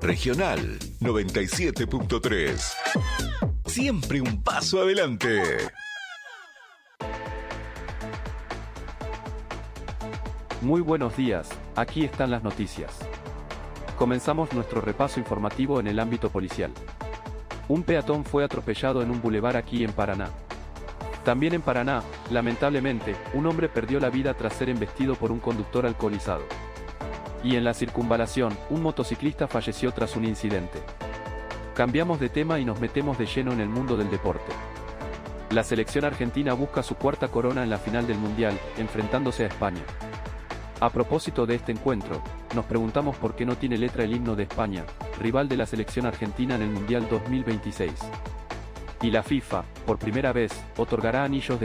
Regional 97.3. Siempre un paso adelante. Muy buenos días, aquí están las noticias. Comenzamos nuestro repaso informativo en el ámbito policial. Un peatón fue atropellado en un bulevar aquí en Paraná. También en Paraná, lamentablemente, un hombre perdió la vida tras ser embestido por un conductor alcoholizado. Y en la circunvalación, un motociclista falleció tras un incidente. Cambiamos de tema y nos metemos de lleno en el mundo del deporte. La selección argentina busca su cuarta corona en la final del Mundial, enfrentándose a España. A propósito de este encuentro, nos preguntamos por qué no tiene letra el himno de España, rival de la selección argentina en el Mundial 2026. Y la FIFA, por primera vez, otorgará anillos de